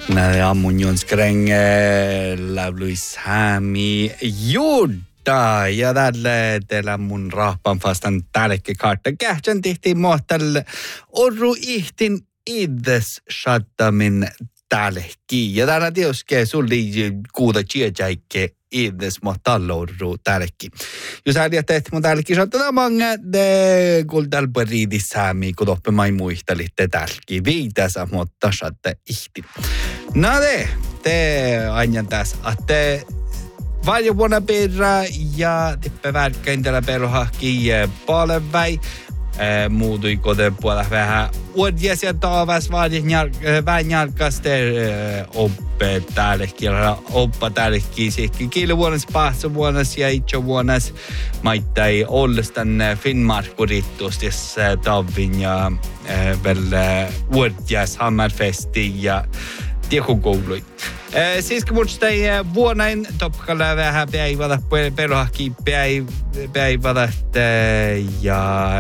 Ja mun Jonskreng Luis Hämi Jutta ja tälle teillä mun rahpan fastan tällekin kartta kähtsän tehtiin mohtalle orru ihtin iddes shattamin tällekin ja täällä tioske sulli kuuta chiajaike iddes mohtalle orru tällekin. Jos äljät et mun tällekin shattana mange de kuldal paridis Hämi kun oppe mai muistelitte tällekin viitäsä mutta shatta ihtin. No te aina tässä, että paljon vuonna perä ja tippe värkkäin tällä perhahki paljon väi. Muutui koten puolella vähän uudis ja taavas vähän jalkaste oppe täällekin, oppa täällekin. Sitten kielivuonnas, pahtovuonnas ja itsevuonnas maittai ollestan Finnmarkurittus, jos tavin ja vielä uudis Hammerfesti ja tiekokoului. Siis kun muistai vuonain topkalla vähän päivällä perhahki päivällä ja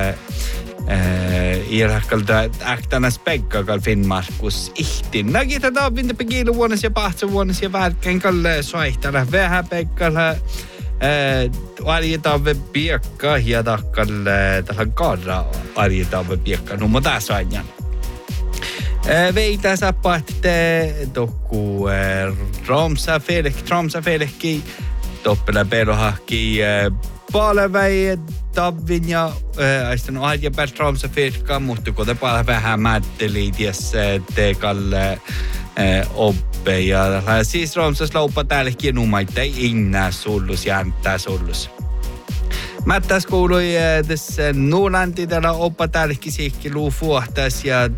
Irhakkalta äktänas Pekkagal Finnmarkus ihtin. Näki tätä vintä kiiluvuonnas ja pahtsavuonnas ja värkkäin kalle soihtalla vähän Pekkalla arjetave piekka ja takkalle tällä karra arjetave piekka. No mä tässä ajan. Veitä sappatte tokku Tromsa Felekki toppela perhahki palveluja tavin ja aistan ahja per Tromsa Felekka mutta kun te paljon vähän määtteli ties tekalle oppe ja siis Tromsas laupa täällekin numaita ei innää sullus jäntää sullus. Mättäs kuului tässä Nuulanti täällä oppa täällekin siikki luu fuhtas ja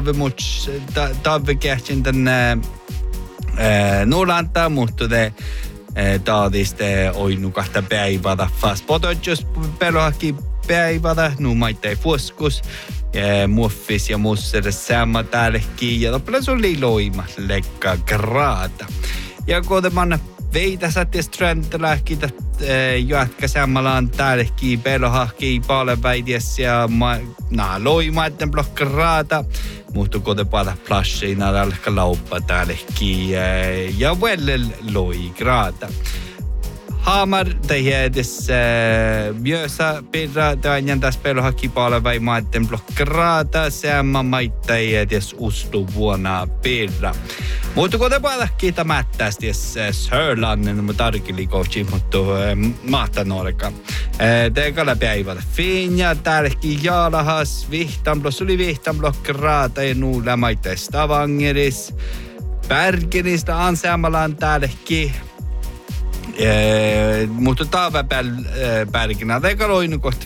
Taave kähtsin tänne Nuulanta, mutta te taadiste oinu kahta päivätä fast pototjus perhahki päivätä, numaitte fuskus, muffis ja musser samma täällekin ja lopulla se oli loima lekka graata. Ja kun manna veitä sattis trendlähkitä jatka sammalaan täällekin perhahki paljon väidies ja loimaiden blokkaraata. Mutta kun te paljon plasseina tälläkä lauppa täällekin ja välillä loigraata. Hamar tehdessä myösä perä tämän tässä perhahki paljon väimaiden blokkaraata. Samma maita edes ustu vuonna perä. Mutta kun te paljon kiitämättäisi Sörlannen, mutta tarkilikoutsi, mutta mahtanorka. Teekalla päivältä Finja, täälläkin Jaalahas, oli Vihtamblokkraata ja nuulla maita Stavangeris. Bergenistä Ansaamalan täälläkin. Mutta Taaväpälkänä, teekalla on kohta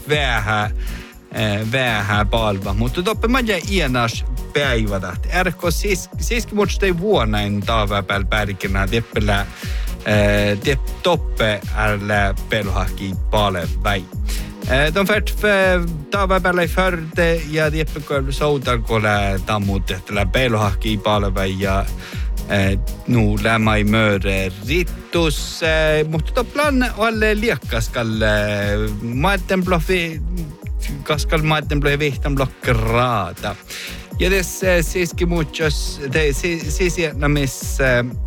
vähän palva, mutta toppe mä jäi ienas päivätä. Erkko siis musta ei vuonain Taaväpälkänä teppelä toppe ärlä pelhahki paljon väi. De färt Taaväpälä ei förde ja teppekölv soutalkolle tammut tällä pelhahki paljon väi ja nu lämma i möre rittus mutta topplan alle liekkaskalle maitten bloffi kaskal maitten bloffi vihtan blokkraata. Ja tässä siiski muchos siis namis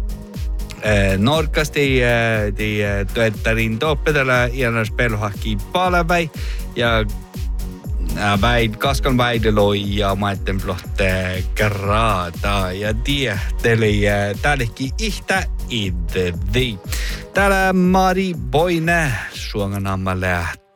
norkasti tuettarin toppetella ianas pelhahki palvei ja kaskan väideloi ja maitten blohte kraata ja tiehteli täällekin ihtä iddi. Täällä Mari Boine suonganamma lähtee.